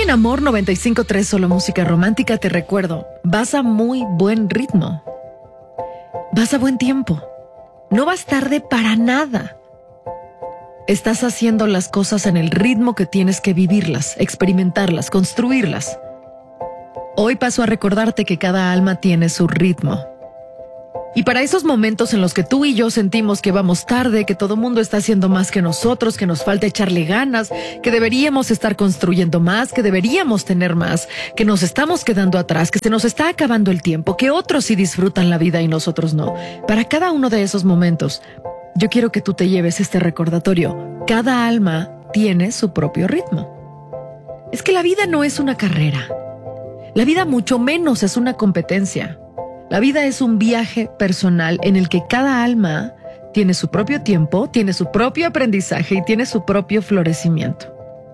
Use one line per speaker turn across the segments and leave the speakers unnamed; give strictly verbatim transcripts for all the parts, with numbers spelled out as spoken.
en Amor noventa y cinco punto tres, solo música romántica, te recuerdo, vas a muy buen ritmo. Vas a buen tiempo. No vas tarde para nada. Estás haciendo las cosas en el ritmo que tienes que vivirlas, experimentarlas, construirlas. Hoy paso a recordarte que cada alma tiene su ritmo. Y para esos momentos en los que tú y yo sentimos que vamos tarde, que todo mundo está haciendo más que nosotros, que nos falta echarle ganas, que deberíamos estar construyendo más, que deberíamos tener más, que nos estamos quedando atrás, que se nos está acabando el tiempo, que otros sí disfrutan la vida y nosotros no. Para cada uno de esos momentos, yo quiero que tú te lleves este recordatorio. Cada alma tiene su propio ritmo. Es que la vida no es una carrera. La vida mucho menos es una competencia. La vida es un viaje personal en el que cada alma tiene su propio tiempo, tiene su propio aprendizaje y tiene su propio florecimiento.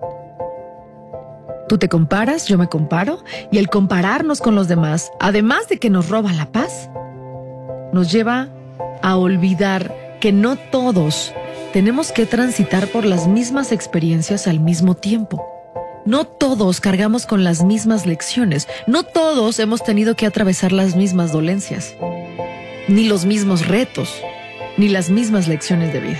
Tú te comparas, yo me comparo, y el compararnos con los demás, además de que nos roba la paz, nos lleva a olvidar que no todos tenemos que transitar por las mismas experiencias al mismo tiempo. No todos cargamos con las mismas lecciones. No todos hemos tenido que atravesar las mismas dolencias, ni los mismos retos, ni las mismas lecciones de vida.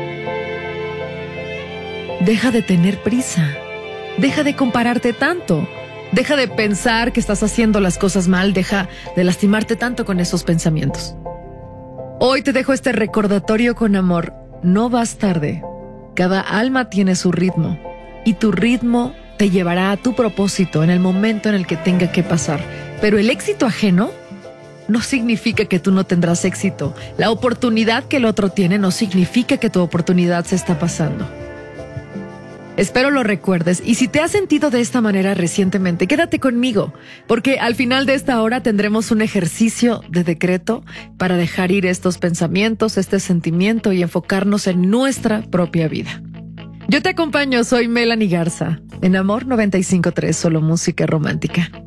Deja de tener prisa. Deja de compararte tanto. Deja de pensar que estás haciendo las cosas mal. Deja de lastimarte tanto con esos pensamientos. Hoy te dejo este recordatorio con amor. No vas tarde. Cada alma tiene su ritmo. Y tu ritmo te llevará a tu propósito en el momento en el que tenga que pasar. Pero el éxito ajeno no significa que tú no tendrás éxito. La oportunidad que el otro tiene no significa que tu oportunidad se está pasando. Espero lo recuerdes, y si te has sentido de esta manera recientemente, quédate conmigo, porque al final de esta hora tendremos un ejercicio de decreto para dejar ir estos pensamientos, este sentimiento y enfocarnos en nuestra propia vida. Yo te acompaño, soy Melanie Garza, en Amor noventa y cinco punto tres, solo música romántica.